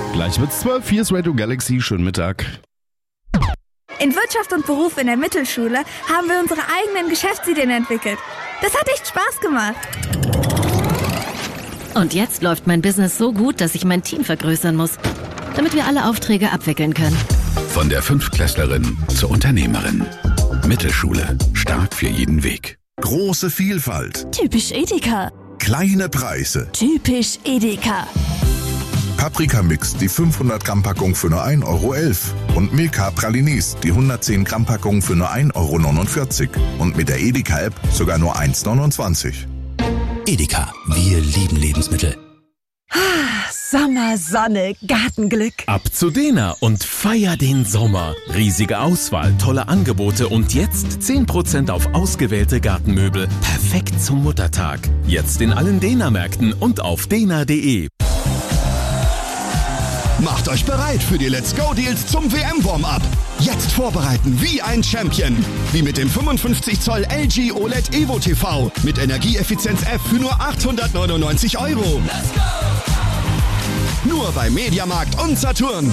Gleich wird's 12, hier ist Radio Galaxy, schönen Mittag. In Wirtschaft und Beruf in der Mittelschule haben wir unsere eigenen Geschäftsideen entwickelt. Das hat echt Spaß gemacht. Und jetzt läuft mein Business so gut, dass ich mein Team vergrößern muss, damit wir alle Aufträge abwickeln können. Von der Fünftklässlerin zur Unternehmerin. Mittelschule, stark für jeden Weg. Große Vielfalt. Typisch Edeka. Kleine Preise. Typisch Edeka. Paprikamix, die 500 Gramm Packung für nur 1,11 € und Milka Pralinis, die 110 Gramm Packung für nur 1,49 € und mit der Edeka-App sogar nur 1,29 €. Edeka, wir lieben Lebensmittel. Sommer, Sonne, Gartenglück. Ab zu Dena und feier den Sommer. Riesige Auswahl, tolle Angebote und jetzt 10% auf ausgewählte Gartenmöbel. Perfekt zum Muttertag. Jetzt in allen Dena-Märkten und auf dena.de. Macht euch bereit für die Let's Go Deals zum WM-Warm-Up. Jetzt vorbereiten wie ein Champion. Wie mit dem 55 Zoll LG OLED Evo TV mit Energieeffizienz F für nur 899 €. Let's go! Nur bei Mediamarkt und Saturn.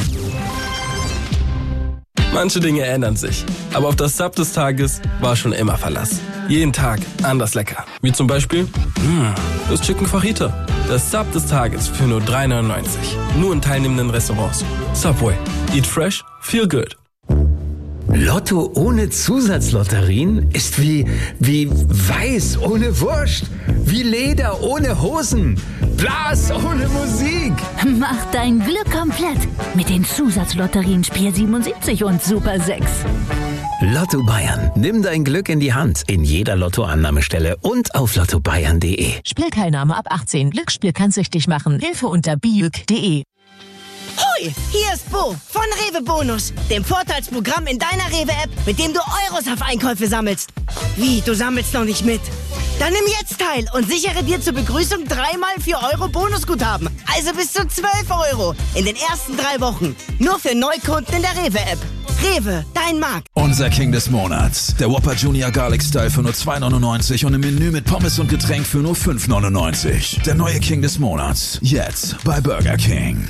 Manche Dinge ändern sich, aber auf das Sub des Tages war schon immer Verlass. Jeden Tag anders lecker. Wie zum Beispiel das Chicken Fajita. Das Sub des Tages für nur 3,99 €. Nur in teilnehmenden Restaurants. Subway. Eat fresh, feel good. Lotto ohne Zusatzlotterien ist wie Weiß ohne Wurst, wie Leder ohne Hosen, Blas ohne Musik. Mach dein Glück komplett mit den Zusatzlotterien Spiel 77 und Super 6. Lotto Bayern. Nimm dein Glück in die Hand. In jeder Lottoannahmestelle und auf lottobayern.de. Spielteilnahme ab 18. Glücksspiel kann süchtig machen. Hilfe unter biüg.de. Hoi, hier ist Bo von Rewe Bonus, dem Vorteilsprogramm in deiner Rewe-App, mit dem du Euros auf Einkäufe sammelst. Wie, du sammelst noch nicht mit? Dann nimm jetzt teil und sichere dir zur Begrüßung 3x 4 € Bonusguthaben. Also bis zu 12 € in den ersten 3 Wochen. Nur für Neukunden in der Rewe-App. Rewe, dein Markt. Unser King des Monats. Der Whopper Junior Garlic Style für nur 2,99 € und im Menü mit Pommes und Getränk für nur 5,99 €. Der neue King des Monats. Jetzt bei Burger King.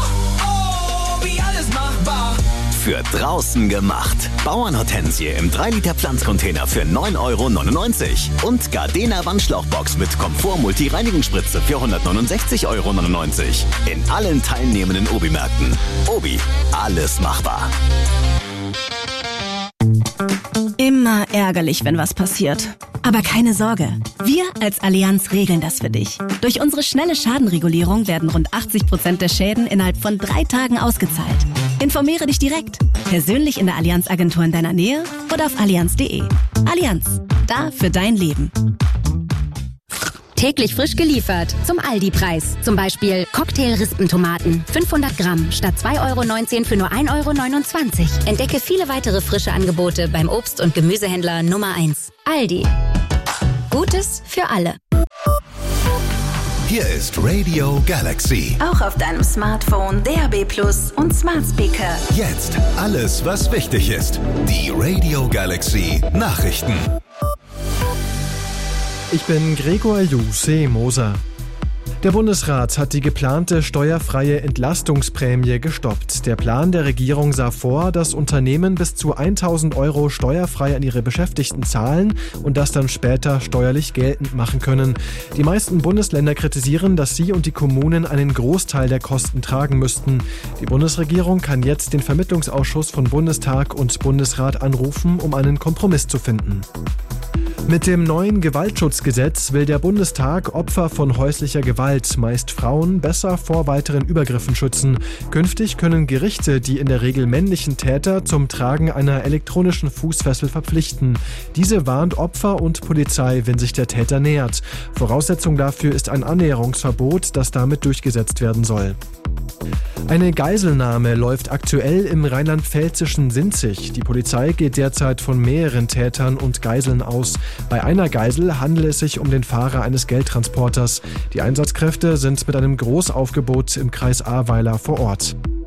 Für draußen gemacht. Bauernhortensie im 3-Liter Pflanzcontainer für 9,99 € und Gardena Wandschlauchbox mit Komfort-Multi-Reinigungsspritze für 169,99 € in allen teilnehmenden Obi-Märkten. Obi, alles machbar. Immer ärgerlich, wenn was passiert. Aber keine Sorge, wir als Allianz regeln das für dich. Durch unsere schnelle Schadenregulierung werden rund 80% der Schäden innerhalb von 3 Tagen ausgezahlt. Informiere dich direkt, persönlich in der Allianz-Agentur in deiner Nähe oder auf allianz.de. Allianz, da für dein Leben. Täglich frisch geliefert zum Aldi-Preis. Zum Beispiel Cocktail-Rispentomaten, 500 Gramm statt 2,19 € für nur 1,29 €. Entdecke viele weitere frische Angebote beim Obst- und Gemüsehändler Nummer 1. Aldi. Gutes für alle. Hier ist Radio Galaxy. Auch auf deinem Smartphone, DAB+ und Smart Speaker. Jetzt alles, was wichtig ist. Die Radio Galaxy Nachrichten. Ich bin Gregor Moser. Der Bundesrat hat die geplante steuerfreie Entlastungsprämie gestoppt. Der Plan der Regierung sah vor, dass Unternehmen bis zu 1.000 € steuerfrei an ihre Beschäftigten zahlen und das dann später steuerlich geltend machen können. Die meisten Bundesländer kritisieren, dass sie und die Kommunen einen Großteil der Kosten tragen müssten. Die Bundesregierung kann jetzt den Vermittlungsausschuss von Bundestag und Bundesrat anrufen, um einen Kompromiss zu finden. Mit dem neuen Gewaltschutzgesetz will der Bundestag Opfer von häuslicher Gewalt, meist Frauen, besser vor weiteren Übergriffen schützen. Künftig können Gerichte die in der Regel männlichen Täter zum Tragen einer elektronischen Fußfessel verpflichten. Diese warnt Opfer und Polizei, wenn sich der Täter nähert. Voraussetzung dafür ist ein Annäherungsverbot, das damit durchgesetzt werden soll. Eine Geiselnahme läuft aktuell im rheinland-pfälzischen Sinzig. Die Polizei geht derzeit von mehreren Tätern und Geiseln aus. Bei einer Geisel handelt es sich um den Fahrer eines Geldtransporters. Die Einsatzkräfte sind mit einem Großaufgebot im Kreis Ahrweiler vor Ort.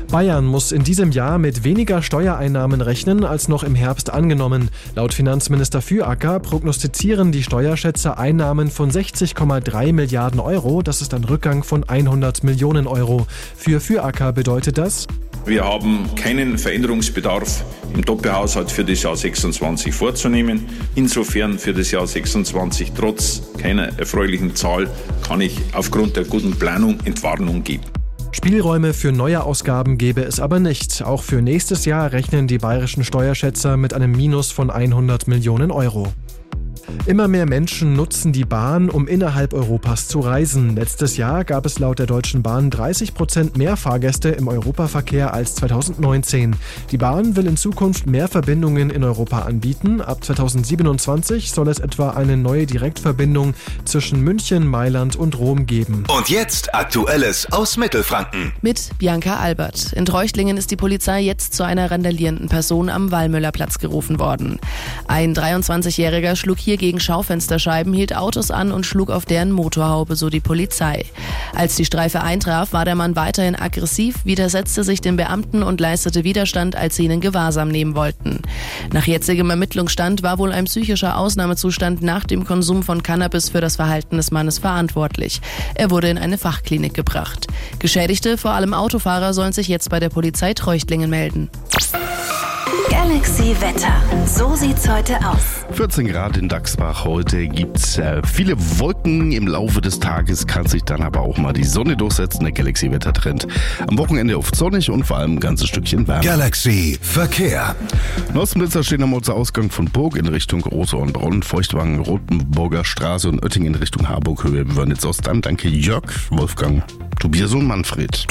Bayern muss in diesem Jahr mit weniger Steuereinnahmen rechnen als noch im Herbst angenommen. Laut Finanzminister Füracker prognostizieren die Steuerschätzer Einnahmen von 60,3 Milliarden Euro. Das ist ein Rückgang von 100 Millionen Euro. Für Füracker bedeutet das: Wir haben keinen Veränderungsbedarf im Doppelhaushalt für das Jahr 26 vorzunehmen. Insofern für das Jahr 26 trotz keiner erfreulichen Zahl kann ich aufgrund der guten Planung Entwarnung geben. Spielräume für neue Ausgaben gäbe es aber nicht. Auch für nächstes Jahr rechnen die bayerischen Steuerschätzer mit einem Minus von 100 Millionen Euro. Immer mehr Menschen nutzen die Bahn, um innerhalb Europas zu reisen. Letztes Jahr gab es laut der Deutschen Bahn 30% mehr Fahrgäste im Europaverkehr als 2019. Die Bahn will in Zukunft mehr Verbindungen in Europa anbieten. Ab 2027 soll es etwa eine neue Direktverbindung zwischen München, Mailand und Rom geben. Und jetzt Aktuelles aus Mittelfranken. Mit Bianca Albert. In Treuchtlingen ist die Polizei jetzt zu einer randalierenden Person am Wallmüllerplatz gerufen worden. Ein 23-Jähriger schlug hier gegen Schaufensterscheiben, hielt Autos an und schlug auf deren Motorhaube, so die Polizei. Als die Streife eintraf, war der Mann weiterhin aggressiv, widersetzte sich den Beamten und leistete Widerstand, als sie ihn in Gewahrsam nehmen wollten. Nach jetzigem Ermittlungsstand war wohl ein psychischer Ausnahmezustand nach dem Konsum von Cannabis für das Verhalten des Mannes verantwortlich. Er wurde in eine Fachklinik gebracht. Geschädigte, vor allem Autofahrer, sollen sich jetzt bei der Polizei Treuchtlingen melden. Galaxy Wetter. So sieht's heute aus. 14 Grad in Dachsbach. Heute gibt's viele Wolken. Im Laufe des Tages kann sich dann aber auch mal die Sonne durchsetzen. Der Galaxy Wettertrend. Am Wochenende oft sonnig und vor allem ein ganzes Stückchen wärmer. Galaxy Verkehr. Nostblitzer stehen am Ausgang von Burg in Richtung Großornbronn, Feuchtwangen, Rotenburger Straße und Oettingen in Richtung Harburg-Höhe. Wir hören jetzt aus dann. Danke Jörg, Wolfgang, Tobias und Manfred.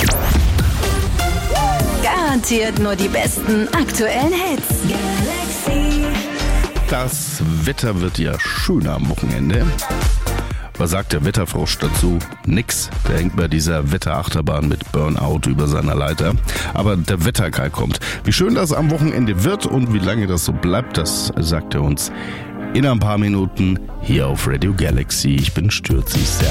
Garantiert nur die besten aktuellen Hits. Galaxy. Das Wetter wird ja schöner am Wochenende. Was sagt der Wetterfrosch dazu? Nix. Der hängt bei dieser Wetterachterbahn mit Burnout über seiner Leiter. Aber der Wetterkai kommt. Wie schön das am Wochenende wird und wie lange das so bleibt, das sagt er uns in ein paar Minuten hier auf Radio Galaxy. Ich bin Stürzig.